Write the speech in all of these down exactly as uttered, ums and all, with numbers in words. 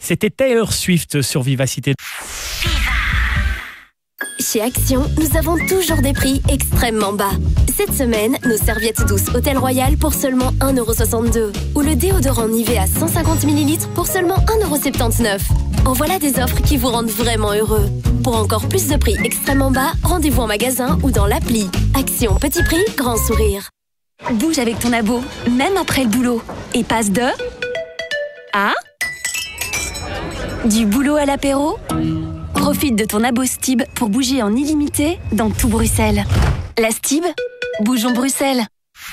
C'était Taylor Swift sur Vivacité. Chez Action, nous avons toujours des prix extrêmement bas. Cette semaine, nos serviettes douces Hôtel Royal pour seulement un euro soixante-deux. Ou le déodorant Nivea cent cinquante millilitres pour seulement un euro soixante-dix-neuf. En voilà des offres qui vous rendent vraiment heureux. Pour encore plus de prix extrêmement bas, rendez-vous en magasin ou dans l'appli. Action, petit prix, grand sourire. Bouge avec ton abo, même après le boulot. Et passe de... à... du boulot à l'apéro. Profite de ton abo Stib pour bouger en illimité dans tout Bruxelles. La Stib, bougeons Bruxelles.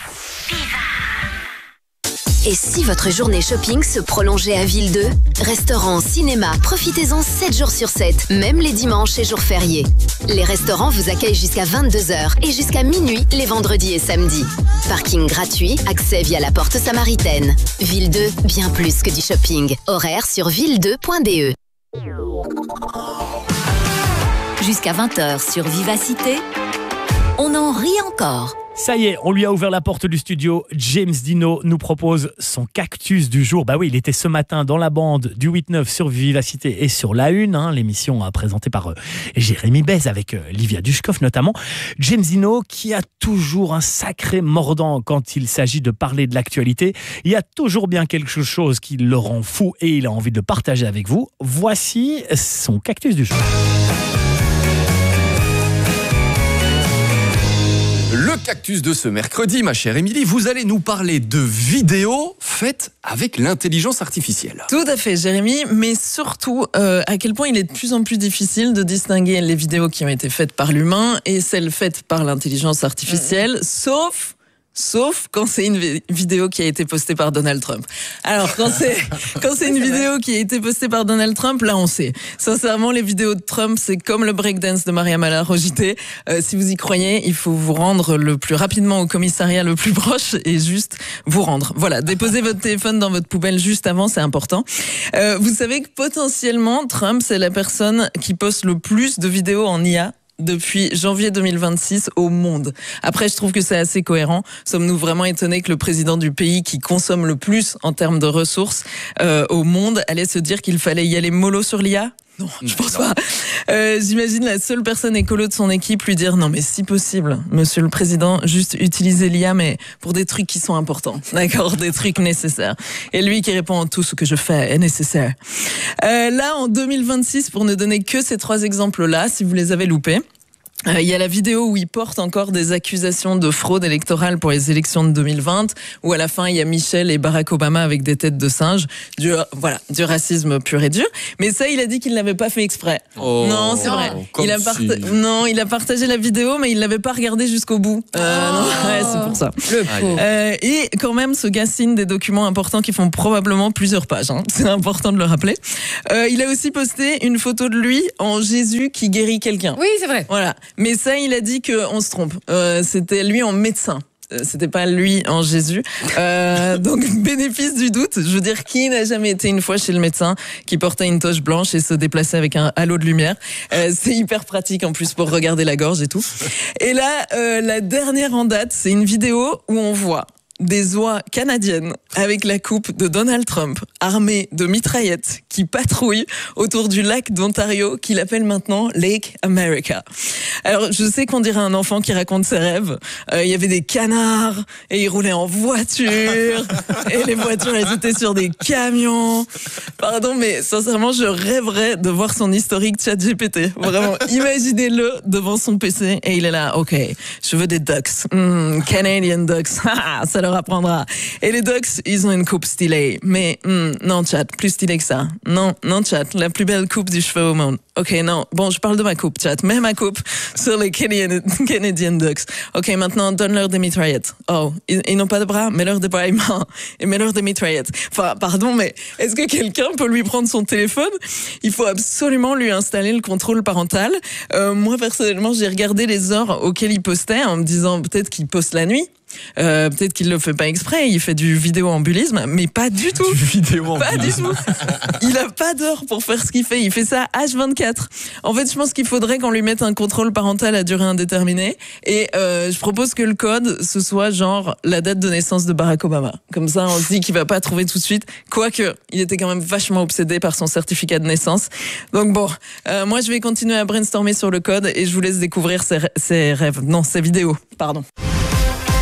Et si votre journée shopping se prolongeait à Ville deux? Restaurants, cinéma, profitez-en sept jours sur sept, même les dimanches et jours fériés. Les restaurants vous accueillent jusqu'à vingt-deux heures et jusqu'à minuit les vendredis et samedis. Parking gratuit, accès via la porte samaritaine. Ville deux, bien plus que du shopping. Horaire sur ville deux point d e. Jusqu'à vingt heures sur Vivacité, on en rit encore. Ça y est, on lui a ouvert la porte du studio. James Dino nous propose son cactus du jour. Bah oui, il était ce matin dans la bande du huit neuf sur Vivacité et sur La Une, hein, l'émission présentée par euh, Jérémy Bez avec euh, Livia Dushkov notamment. James Dino qui a toujours un sacré mordant quand il s'agit de parler de l'actualité. Il y a toujours bien quelque chose qui le rend fou et il a envie de le partager avec vous. Voici son cactus du jour. Le cactus de ce mercredi, ma chère Émilie, vous allez nous parler de vidéos faites avec l'intelligence artificielle. Tout à fait, Jérémy, mais surtout euh, à quel point il est de plus en plus difficile de distinguer les vidéos qui ont été faites par l'humain et celles faites par l'intelligence artificielle, mmh. sauf... Sauf quand c'est une vidéo qui a été postée par Donald Trump. Alors, quand c'est, quand c'est une vidéo qui a été postée par Donald Trump, là, on sait. Sincèrement, les vidéos de Trump, c'est comme le breakdance de Maria Mallar au J T. Euh, si vous y croyez, il faut vous rendre le plus rapidement au commissariat le plus proche et juste vous rendre. Voilà, déposez votre téléphone dans votre poubelle juste avant, c'est important. Euh, vous savez que potentiellement, Trump, c'est la personne qui poste le plus de vidéos en I A depuis janvier deux mille vingt-six au monde. Après, je trouve que c'est assez cohérent. Sommes-nous vraiment étonnés que le président du pays qui consomme le plus en termes de ressources euh, au monde allait se dire qu'il fallait y aller mollo sur l'I A ? Non, je pense pas. Euh, j'imagine la seule personne écolo de son équipe lui dire non mais si possible, monsieur le président, juste utilisez l'I A mais pour des trucs qui sont importants, d'accord, des trucs nécessaires. Et lui qui répond tout ce que je fais est nécessaire. Euh, là en deux mille vingt-six, pour ne donner que ces trois exemples-là, si vous les avez loupés. Il euh, y a la vidéo où il porte encore des accusations de fraude électorale pour les élections de deux mille vingt, où à la fin il y a Michel et Barack Obama avec des têtes de singes, du voilà, du racisme pur et dur. Mais ça, il a dit qu'il l'avait pas fait exprès. Oh, non, c'est vrai. Il a parta- si. Non, il a partagé la vidéo, mais il l'avait pas regardée jusqu'au bout. Euh, oh. non, ouais, c'est pour ça. Le euh, et quand même, ce gars signe des documents importants qui font probablement plusieurs pages. Hein. C'est important de le rappeler. Euh, il a aussi posté une photo de lui en Jésus qui guérit quelqu'un. Oui, c'est vrai. Voilà. Mais ça, il a dit qu'on se trompe. Euh, c'était lui en médecin. Euh, c'était pas lui en Jésus. Euh, donc, bénéfice du doute. Je veux dire, qui n'a jamais été une fois chez le médecin qui portait une toche blanche et se déplaçait avec un halo de lumière. Euh, c'est hyper pratique en plus pour regarder la gorge et tout. Et là, euh, la dernière en date, c'est une vidéo où on voit des oies canadiennes avec la coupe de Donald Trump, armées de mitraillettes, qui patrouillent autour du lac d'Ontario, qu'il appelle maintenant Lake America. Alors, je sais qu'on dirait un enfant qui raconte ses rêves. Euh, il y avait des canards, et ils roulaient en voiture, et les voitures, elles étaient sur des camions. Pardon, mais sincèrement, je rêverais de voir son historique ChatGPT. Vraiment, imaginez-le devant son P C, et il est là, ok, je veux des ducks, mm, Canadian ducks, ça leur apprendra. Et les ducks, ils ont une coupe stylée. Mais hmm, non, chat, plus stylée que ça. Non, non, chat, la plus belle coupe du cheveu au monde. Ok, non, bon, je parle de ma coupe, chat. Mets ma coupe sur les Canadian, Canadian ducks. Ok, maintenant, donne-leur des mitraillettes. Oh, ils, ils n'ont pas de bras, mets-leur des bras et mains. Et mets-leur des mitraillettes. Enfin, pardon, mais est-ce que quelqu'un peut lui prendre son téléphone? Il faut absolument lui installer le contrôle parental. Euh, moi, personnellement, j'ai regardé les heures auxquelles il postait en me disant peut-être qu'il poste la nuit. Euh, peut-être qu'il le fait pas exprès, il fait du vidéo-ambulisme, mais pas du tout. Du vidéo Pas du tout. Il a pas d'heure pour faire ce qu'il fait. Il fait ça H vingt-quatre. En fait, je pense qu'il faudrait qu'on lui mette un contrôle parental à durée indéterminée. Et euh, je propose que le code, ce soit genre la date de naissance de Barack Obama. Comme ça, on se dit qu'il va pas trouver tout de suite. Quoique, il était quand même vachement obsédé par son certificat de naissance. Donc bon, euh, moi, je vais continuer à brainstormer sur le code et je vous laisse découvrir ses, ses rêves. Non, ses vidéos, pardon.